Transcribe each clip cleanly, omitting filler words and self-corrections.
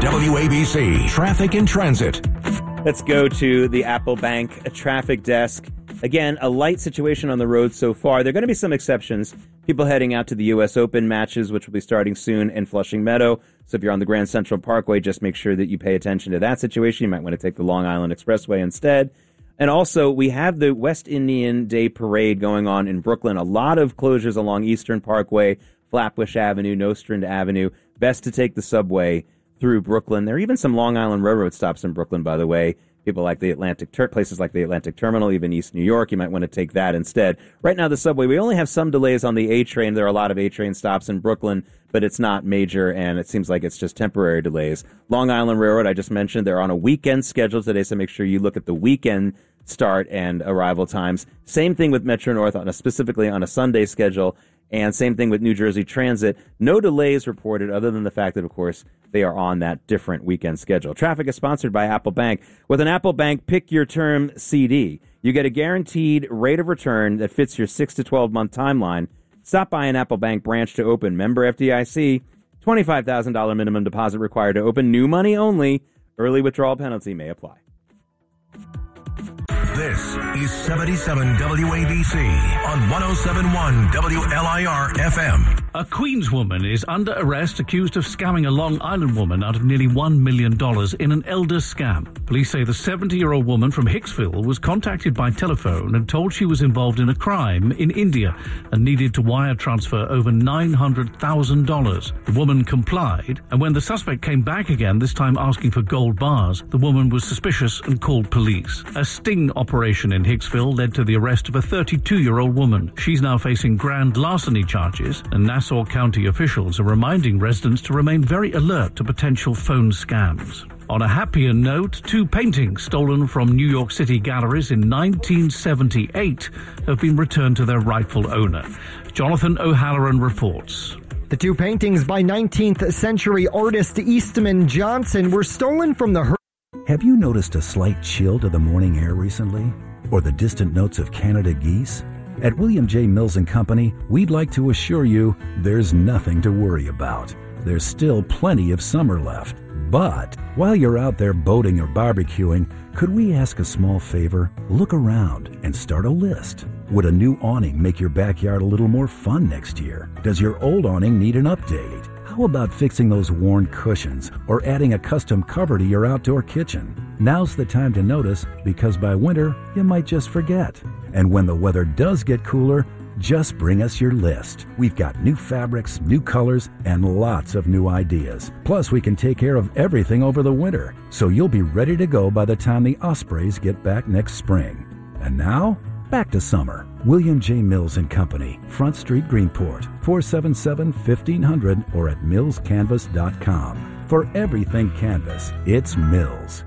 WABC Traffic and Transit. Let's go to the Apple Bank traffic desk. Again, a light situation on the road so far. There are going to be some exceptions. People heading out to the U.S. Open matches, which will be starting soon in Flushing Meadow. So if you're on the Grand Central Parkway, just make sure that you pay attention to that situation. You might want to take the Long Island Expressway instead. And also, we have the West Indian Day Parade going on in Brooklyn. A lot of closures along Eastern Parkway, Flatbush Avenue, Nostrand Avenue. Best to take the subway through Brooklyn. There are even some Long Island Railroad stops in Brooklyn, by the way. People like the places like the Atlantic Terminal, even East New York, you might want to take that instead. Right now, the subway, we only have some delays on the A train. There are a lot of A train stops in Brooklyn, but it's not major, and it seems like it's just temporary delays. Long Island Railroad, I just mentioned, they're on a weekend schedule today, so make sure you look at the weekend start and arrival times. Same thing with Metro North, specifically on a Sunday schedule, and same thing with New Jersey Transit. No delays reported other than the fact that, of course, they are on that different weekend schedule. Traffic is sponsored by Apple Bank. With an Apple Bank Pick Your Term CD, you get a guaranteed rate of return that fits your 6 to 12-month timeline. Stop by an Apple Bank branch to open. Member FDIC, $25,000 minimum deposit required to open. New money only. Early withdrawal penalty may apply. This is 77 WABC on 107.1 WLIR FM. A Queens woman is under arrest accused of scamming a Long Island woman out of nearly $1 million in an elder scam. Police say the 70-year-old woman from Hicksville was contacted by telephone and told she was involved in a crime in India and needed to wire transfer over $900,000. The woman complied, and when the suspect came back again, this time asking for gold bars, the woman was suspicious and called police. A sting operation in Hicksville led to the arrest of a 32-year-old woman. She's now facing grand larceny charges, and Nassau County officials are reminding residents to remain very alert to potential phone scams. On a happier note, 2 paintings stolen from New York City galleries in 1978 have been returned to their rightful owner. Jonathan O'Halloran reports. The 2 paintings by 19th century artist Eastman Johnson were stolen from the... Have you noticed a slight chill to the morning air recently? Or the distant notes of Canada geese? At William J. Mills & Company, we'd like to assure you there's nothing to worry about. There's still plenty of summer left. But while you're out there boating or barbecuing, could we ask a small favor? Look around and start a list. Would a new awning make your backyard a little more fun next year? Does your old awning need an update? How about fixing those worn cushions or adding a custom cover to your outdoor kitchen? Now's the time to notice, because by winter, you might just forget. And when the weather does get cooler, just bring us your list. We've got new fabrics, new colors, and lots of new ideas. Plus, we can take care of everything over the winter, so you'll be ready to go by the time the Ospreys get back next spring. And now, back to summer. William J. Mills & Company, Front Street, Greenport, 477-1500 or at millscanvas.com. For everything canvas, it's Mills.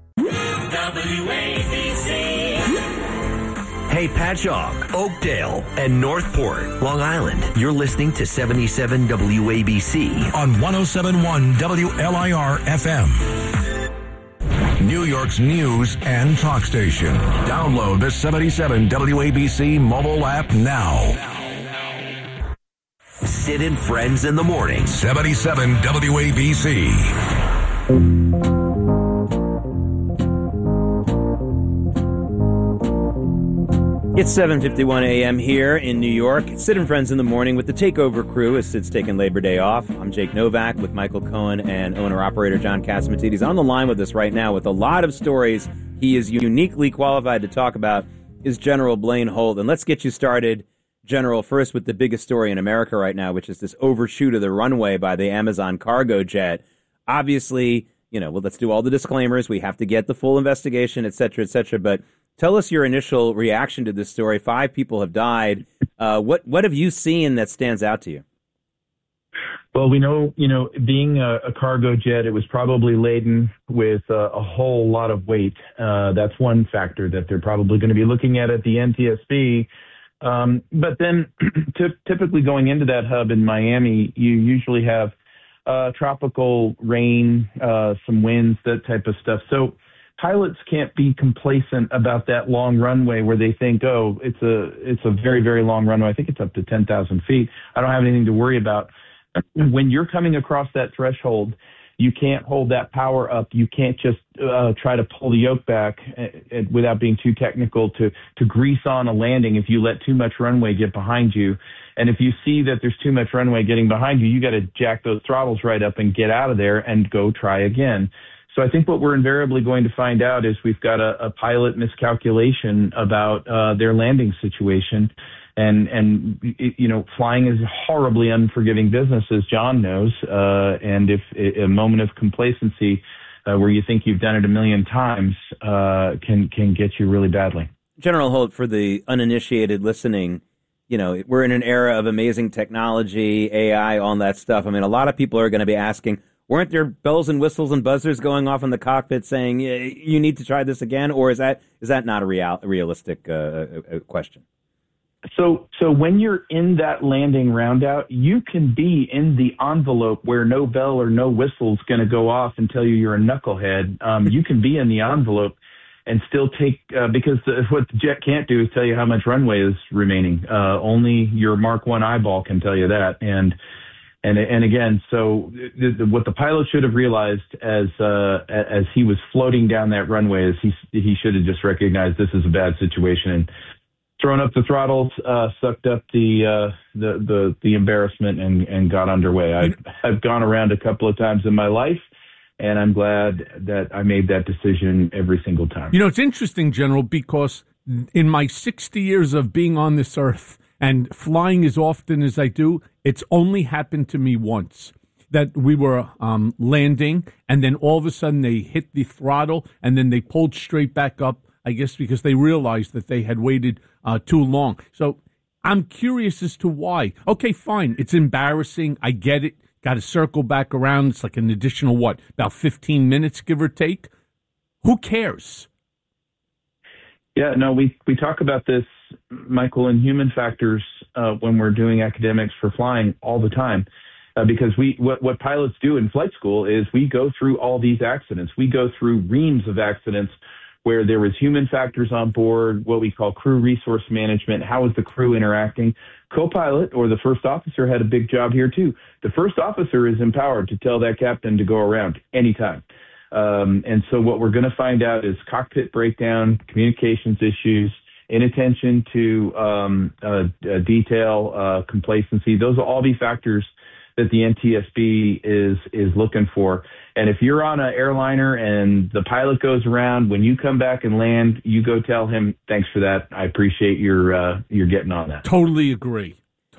Hey, Patchogue, Oakdale, and Northport, Long Island. You're listening to 77 WABC on 107.1 WLIR FM. New York's news and talk station. Download the 77 WABC mobile app now. Sid and Friends in the Morning. 77 WABC. It's 7:51 a.m. here in New York. Sid and Friends in the Morning with the Takeover crew as Sid's taking Labor Day off. I'm Jake Novak with Michael Cohen and owner-operator John Catsimatidis on the line with us right now with a lot of stories he is uniquely qualified to talk about, is General Blaine Holt. And let's get you started, General, first with the biggest story in America right now, which is this overshoot of the runway by the Amazon cargo jet. Obviously, well, let's do all the disclaimers. We have to get the full investigation, et cetera, but tell us your initial reaction to this story. 5 people have died. What have you seen that stands out to you? Well, we know, being a cargo jet, it was probably laden with a whole lot of weight. That's one factor that they're probably going to be looking at the NTSB. But then typically going into that hub in Miami, you usually have tropical rain, some winds, that type of stuff. So pilots can't be complacent about that long runway where they think, oh, it's a very, very long runway. I think it's up to 10,000 feet. I don't have anything to worry about. When you're coming across that threshold, You can't hold that power up. You can't just try to pull the yoke back without being too technical to grease on a landing if you let too much runway get behind you. And if you see that there's too much runway getting behind you, you got to jack those throttles right up and get out of there and go try again. So I think what we're invariably going to find out is we've got a pilot miscalculation about their landing situation. And you know, flying is a horribly unforgiving business, as John knows. And if a moment of complacency where you think you've done it a million times can get you really badly. General Holt, for the uninitiated listening, you know, we're in an era of amazing technology, AI, all that stuff. I mean, a lot of people are going to be asking, weren't there bells and whistles and buzzers going off in the cockpit saying you need to try this again? Or is that not a realistic question? So when you're in that landing roundout, you can be in the envelope where no bell or no whistle is going to go off and tell you you're a knucklehead. You can be in the envelope and still take, because what the jet can't do is tell you how much runway is remaining. Only your Mark I eyeball can tell you that. And again, so what the pilot should have realized as he was floating down that runway is he should have just recognized this is a bad situation and thrown up the throttles, sucked up the embarrassment and got underway. I've gone around a couple of times in my life, and I'm glad that I made that decision every single time. You know, it's interesting, General, because in my 60 years of being on this earth and flying as often as I do, it's only happened to me once that we were landing, and then all of a sudden they hit the throttle, and then they pulled straight back up, I guess because they realized that they had waited too long. So I'm curious as to why. Okay, fine. It's embarrassing. I get it. Got to circle back around. It's like an additional, about 15 minutes, give or take? Who cares? Yeah, no, we talk about this, Michael, in human factors when we're doing academics for flying all the time. Because what pilots do in flight school is we go through all these accidents. We go through reams of accidents where there was human factors on board, what we call crew resource management. How is the crew interacting? Co-pilot or the first officer had a big job here too. The first officer is empowered to tell that captain to go around anytime. And so what we're going to find out is cockpit breakdown, communications issues, inattention to detail, complacency. Those will all be factors that the NTSB is looking for. And if you're on an airliner and the pilot goes around, when you come back and land, you go tell him, thanks for that. I appreciate your getting on that. Totally agree.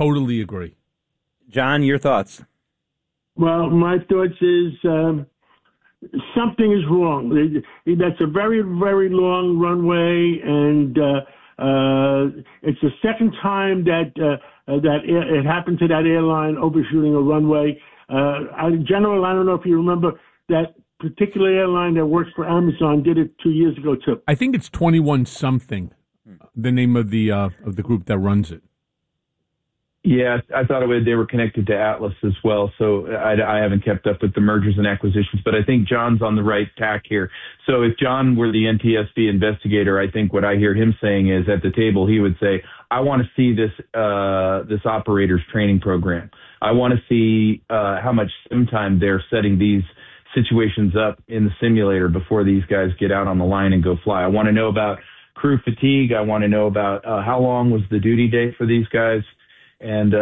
John, your thoughts? Well, my thoughts is something is wrong. That's a very, very long runway, and it's the second time that it happened to that airline overshooting a runway. General, I don't know if you remember that particular airline that works for Amazon did it 2 years ago too. I think it's 21 something, the name of the group that runs it. Yeah, I thought they were connected to Atlas as well, so I haven't kept up with the mergers and acquisitions, but I think John's on the right tack here. So if John were the NTSB investigator, I think what I hear him saying is at the table he would say, I want to see this operator's training program. I want to see how much sim time they're setting these situations up in the simulator before these guys get out on the line and go fly. I want to know about crew fatigue. I want to know about how long was the duty day for these guys. And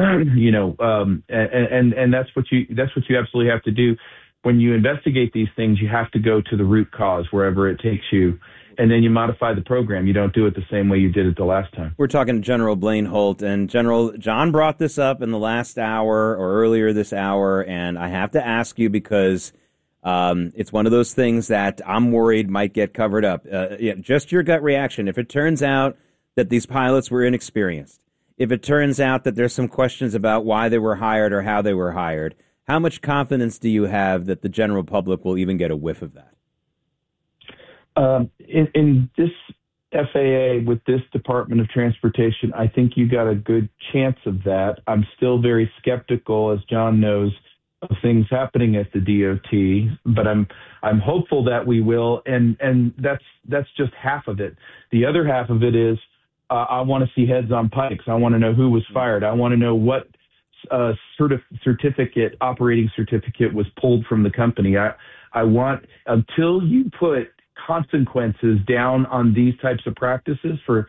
and that's what you absolutely have to do when you investigate these things. You have to go to the root cause wherever it takes you, and then you modify the program. You don't do it the same way you did it the last time. We're talking to General Blaine Holt, and General John brought this up in the last hour or earlier this hour, and I have to ask you because it's one of those things that I'm worried might get covered up. Just your gut reaction. If it turns out that these pilots were inexperienced, if it turns out that there's some questions about why they were hired or how they were hired, how much confidence do you have that the general public will even get a whiff of that? In this FAA with this Department of Transportation, I think you got a good chance of that. I'm still very skeptical, as John knows, of things happening at the DOT, but I'm hopeful that we will, and that's just half of it. The other half of it is I want to see heads on pikes. I want to know who was fired. I want to know what operating certificate was pulled from the company. I want, until you put consequences down on these types of practices for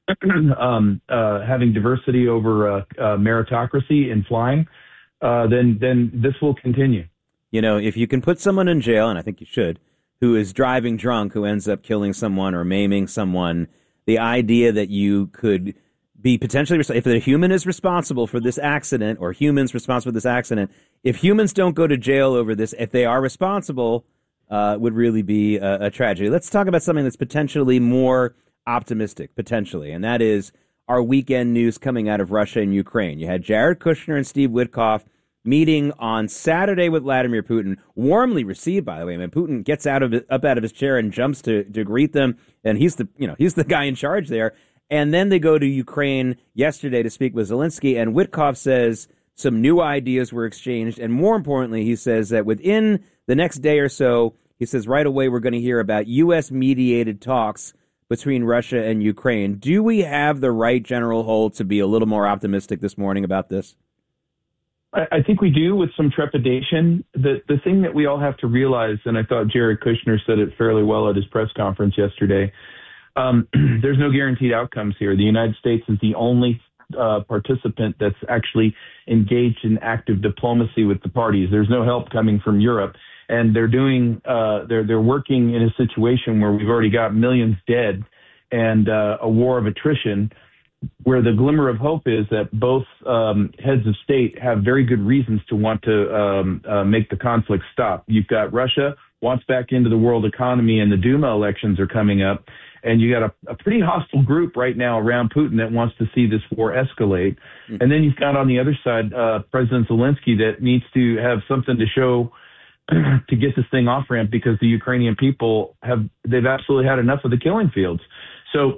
having diversity over meritocracy in flying, then this will continue. You know, if you can put someone in jail, and I think you should, who is driving drunk, who ends up killing someone or maiming someone, the idea that you could be potentially, if a human is responsible for this accident, or humans responsible for this accident, if humans don't go to jail over this, if they are responsible, would really be a tragedy. Let's talk about something that's potentially more optimistic, potentially, and that is our weekend news coming out of Russia and Ukraine. You had Jared Kushner and Steve Witkoff meeting on Saturday with Vladimir Putin, warmly received, by the way. I mean, Putin gets up out of his chair and jumps to greet them, and he's the guy in charge there. And then they go to Ukraine yesterday to speak with Zelensky, and Witkoff says some new ideas were exchanged, and more importantly, he says that within the next day or so, he says right away we're going to hear about U.S.-mediated talks between Russia and Ukraine. Do we have the right, General Holt, to be a little more optimistic this morning about this? I think we do, with some trepidation. The thing that we all have to realize, and I thought Jared Kushner said it fairly well at his press conference yesterday, there's no guaranteed outcomes here. The United States is the only participant that's actually engaged in active diplomacy with the parties. There's no help coming from Europe, and they're working in a situation where we've already got millions dead and a war of attrition, where the glimmer of hope is that both heads of state have very good reasons to want to make the conflict stop. You've got Russia wants back into the world economy, and the Duma elections are coming up. And you got a pretty hostile group right now around Putin that wants to see this war escalate. And then you've got on the other side President Zelensky that needs to have something to show to get this thing off ramp, because the Ukrainian people they've absolutely had enough of the killing fields. So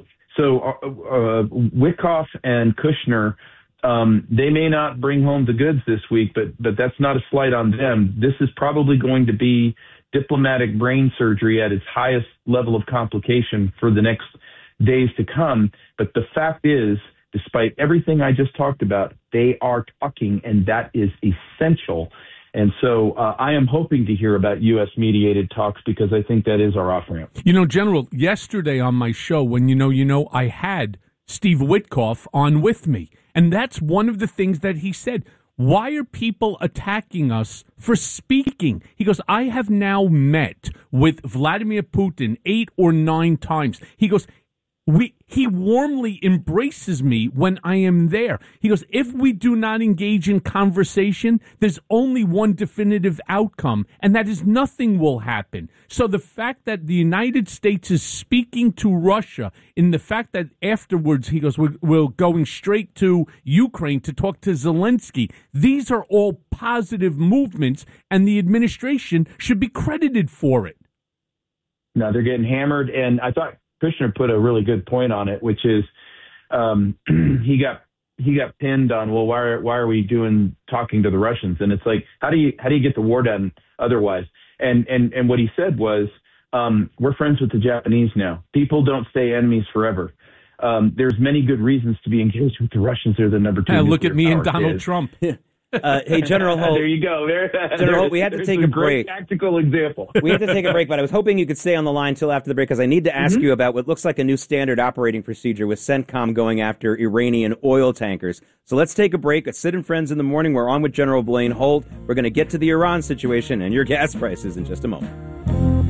Witkoff and Kushner, they may not bring home the goods this week, but that's not a slight on them. This is probably going to be diplomatic brain surgery at its highest level of complication for the next days to come. But the fact is, despite everything I just talked about, they are talking, and that is essential. And so I am hoping to hear about U.S.-mediated talks, because I think that is our off-ramp. You know, General, yesterday on my show, when I had Steve Witkoff on with me, and that's one of the things that he said. Why are people attacking us for speaking? He goes, I have now met with Vladimir Putin 8 or 9 times. He goes, he warmly embraces me when I am there. He goes, if we do not engage in conversation, there's only one definitive outcome, and that is nothing will happen. So the fact that the United States is speaking to Russia, in the fact that afterwards, he goes, we're going straight to Ukraine to talk to Zelensky, these are all positive movements, and the administration should be credited for it. No, they're getting hammered, and I thought Kushner put a really good point on it, which is he got pinned on, well, why are we talking to the Russians? And it's like, how do you get the war done otherwise? And what he said was, we're friends with the Japanese now. People don't stay enemies forever. There's many good reasons to be engaged with the Russians. They're the number 2. Look at me and Donald Trump. Hey, General Holt. There you go. General Holt, we had to take a break. Tactical example. We had to take a break, but I was hoping you could stay on the line till after the break, because I need to ask you about what looks like a new standard operating procedure with CENTCOM going after Iranian oil tankers. So let's take a break. At Sid and Friends in the Morning, we're on with General Blaine Holt. We're going to get to the Iran situation and your gas prices in just a moment.